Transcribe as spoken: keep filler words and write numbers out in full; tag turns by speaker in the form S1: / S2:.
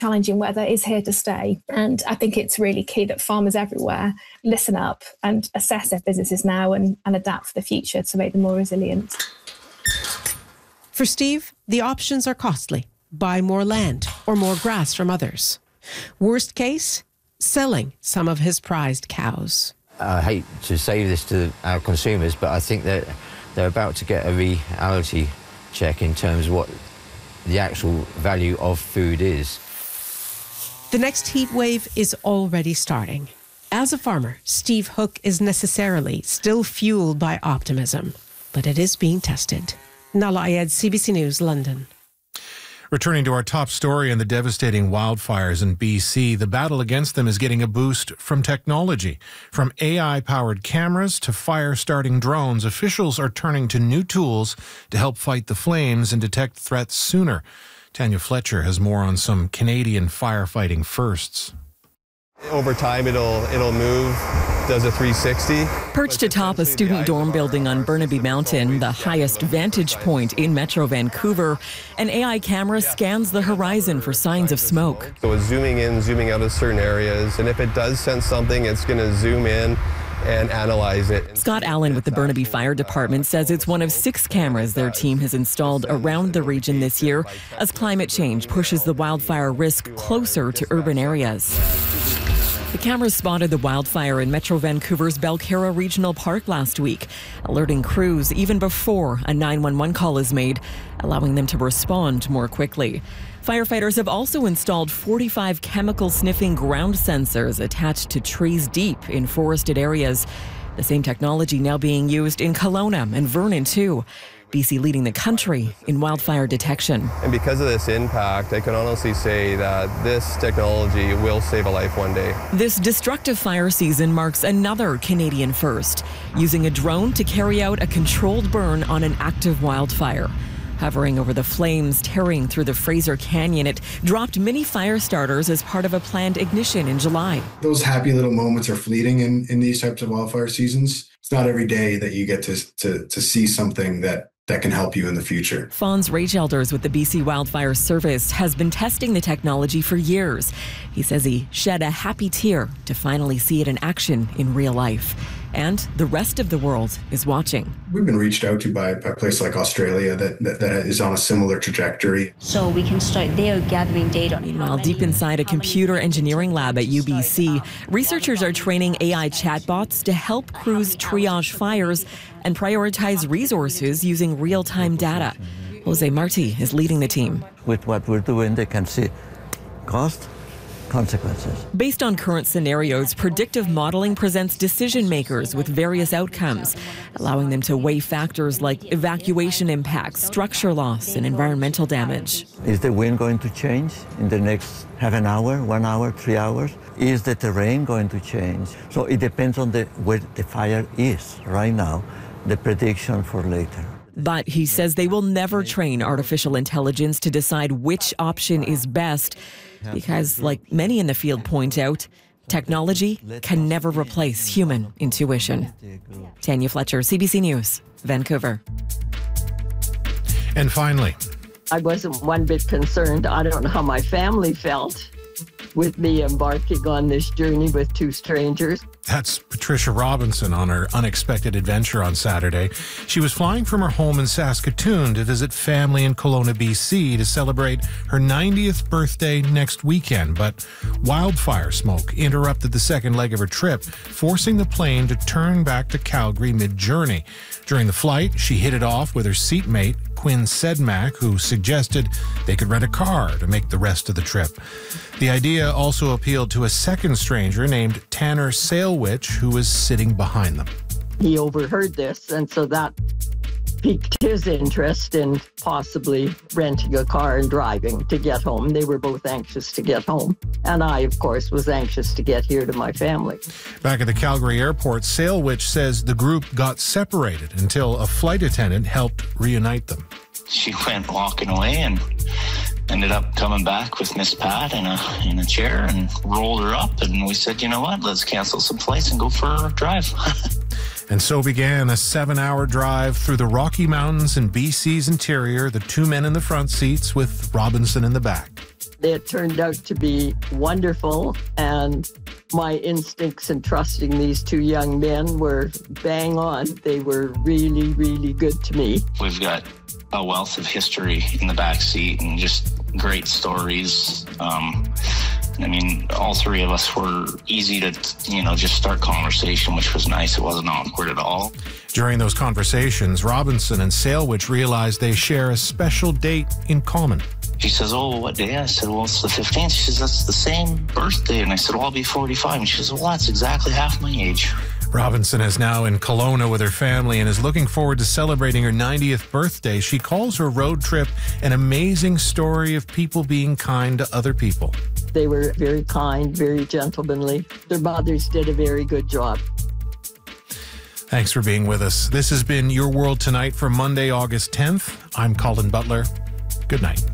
S1: challenging weather is here to stay. And I think it's really key that farmers everywhere listen up and assess their businesses now and, and adapt for the future to make them more resilient.
S2: For Steve, the options are costly. Buy more land or more grass from others. Worst case, selling some of his prized cows.
S3: I hate to say this to our consumers, but I think that they're about to get a reality check in terms of what the actual value of food is.
S2: The next heat wave is already starting. As a farmer, Steve Hook is necessarily still fueled by optimism, but it is being tested. Nala Ayed, C B C News, London.
S4: Returning to our top story and the devastating wildfires in B C, the battle against them is getting a boost from technology. From A I-powered cameras to fire-starting drones, officials are turning to new tools to help fight the flames and detect threats sooner. Tanya Fletcher has more on some Canadian firefighting firsts.
S5: Over time, it'll it'll move, does a three sixty.
S6: Perched atop a student dorm building on Burnaby Mountain, the highest vantage point in Metro Vancouver, an A I camera scans the horizon for signs of smoke.
S5: So it's zooming in, zooming out of certain areas, and if it does sense something, it's going to zoom in and analyze it.
S6: Scott Allen with the Burnaby Fire Department says it's one of six cameras their team has installed around the region this year as climate change pushes the wildfire risk closer to urban areas. The cameras spotted the wildfire in Metro Vancouver's Belcarra Regional Park last week, alerting crews even before a nine one one call is made, allowing them to respond more quickly. Firefighters have also installed forty-five chemical sniffing ground sensors attached to trees deep in forested areas. The same technology now being used in Kelowna and Vernon too. B C leading the country in wildfire detection.
S5: And because of this impact, I can honestly say that this technology will save a life one day.
S6: This destructive fire season marks another Canadian first, using a drone to carry out a controlled burn on an active wildfire. Hovering over the flames tearing through the Fraser Canyon, it dropped mini fire starters as part of a planned ignition in July.
S7: Those happy little moments are fleeting in, in these types of wildfire seasons. It's not every day that you get to, to, to see something that that can help you in the future.
S6: Fons Raygelders with the B C Wildfire Service has been testing the technology for years. He says he shed a happy tear to finally see it in action in real life. And the rest of the world is watching.
S7: We've been reached out to by, by a place like Australia that, that, that is on a similar trajectory.
S8: So we can start there gathering data.
S6: Meanwhile, deep inside a computer engineering lab at U B C, researchers are training A I chatbots to help crews triage fires and prioritize resources using real-time data. Jose Marti is leading the team.
S9: With what we're doing, they can see cost, consequences.
S6: Based on current scenarios, predictive modeling presents decision makers with various outcomes, allowing them to weigh factors like evacuation impacts, structure loss, and environmental damage.
S9: Is the wind going to change in the next half an hour, one hour, three hours? Is the terrain going to change? So it depends on the where the fire is right now, the prediction for later.
S6: But he says they will never train artificial intelligence to decide which option is best because, like many in the field point out, technology can never replace human intuition. Tanya Fletcher, C B C News, Vancouver.
S4: And finally,
S10: I wasn't one bit concerned. I don't know how my family felt with me embarking on this journey with two strangers.
S4: That's Patricia Robinson on her unexpected adventure on Saturday. She was flying from her home in Saskatoon to visit family in Kelowna, B C to celebrate her ninetieth birthday next weekend, but wildfire smoke interrupted the second leg of her trip, forcing the plane to turn back to Calgary mid-journey. During the flight, she hit it off with her seatmate, Quinn Sedmak, who suggested they could rent a car to make the rest of the trip. The idea also appealed to a second stranger named Tanner Salewich, who was sitting behind them.
S10: He overheard this, and so that piqued his interest in possibly renting a car and driving to get home. They were both anxious to get home. And I, of course, was anxious to get here to my family.
S4: Back at the Calgary airport, Salewich says the group got separated until a flight attendant helped reunite them.
S11: She went walking away and ended up coming back with Miss Pat in a in a chair and rolled her up. And we said, you know what, let's cancel some flights and go for a drive.
S4: And so began a seven-hour drive through the Rocky Mountains in B C's interior, the two men in the front seats with Robinson in the back.
S10: It turned out to be wonderful, and my instincts in trusting these two young men were bang on. They were really, really good to me.
S11: We've got a wealth of history in the back seat and just great stories. Um, I mean, all three of us were easy to, you know, just start conversation, which was nice. It wasn't awkward at all.
S4: During those conversations, Robinson and Salewich realized they share a special date in common.
S11: She says, oh, what day? I said, well, it's the fifteenth. She says, that's the same birthday. And I said, well, I'll be forty-five. And she says, well, that's exactly half my age.
S4: Robinson is now in Kelowna with her family and is looking forward to celebrating her ninetieth birthday. She calls her road trip an amazing story of people being kind to other people.
S10: They were very kind, very gentlemanly. Their mothers did a very good job.
S4: Thanks for being with us. This has been Your World Tonight for Monday, August tenth. I'm Colin Butler. Good night.